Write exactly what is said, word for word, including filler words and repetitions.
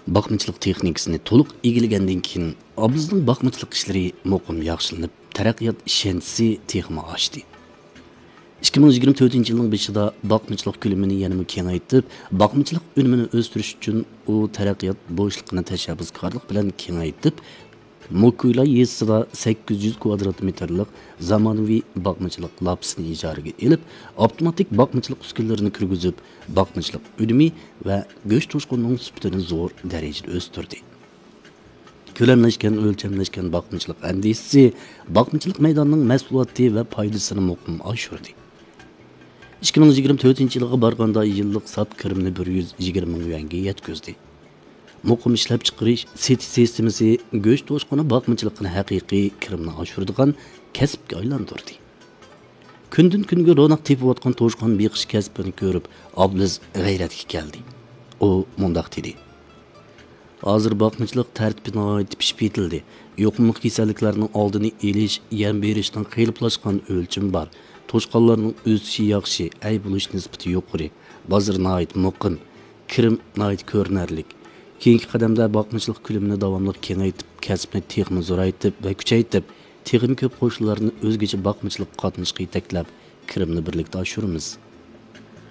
Bakmacılık texnikasini to'liq egillagandan keyin obizning bakmacılık ishlari muqim yaxshilanib, taraqqiyot ishonchisi texma oshdi. ikki ming yigirma to'rtinchi yilning boshida bakmacılık ko'lamini yanada kengaytirib, bakmacılık unumini o'stirish uchun u taraqqiyot bo'shliqini tashabbuskorlik bilan kengaytirib, Mokuyla yezisida sakkiz yuz kvadrat metrlik zamonaviy bakmacılık lapsini ijaraga elib, avtomatik bakmacılık uskunalarini kirgizib, bakmacılık unumi va go'sht to'shqonining sifatini zo'r darajada o'stirdi. Ko'lamlashgan, o'lchamlashgan bakmacılık andisi bakmacılık maydonining mahsuloti va foydasini muqim oshirdi. ikki ming yigirma to'rtinchi yilga borganda yillik sot kirimni bir yuz yigirma ming yuanga yetkazdi. Muqim ishlab chiqarish seti sistemasi go'sht to'shqoni bakmacılıkni haqiqiy kirimni oshiradigan kasbga aylantirdi. Kundan kunga ro'naq tepayotgan to'shqon beqish kasbini ko'rib, Abduz g'ayratga keldi. U mundaq dedi: Hozir bakmacılık tartibini pishib yetildi. Yo'qimlik kasalliklarning oldini olish, yem berishdan qiyinlashgan o'lchim bor. To'shqonlarning o'sishi yaxshi, ay bo'lish nisbati yuqori. Bozor nayt muqim, kirim nayt ko'rinarlik. Keyingi qadamda bakmacılık ko'lamini davomli kengaytirib, kasbni texmi zo'raytirib va kuchaytirib, texmi ko'p qo'shnilarni o'zgacha bakmacılık qatnashga yetaklab, kirimni birlikda oshiramiz.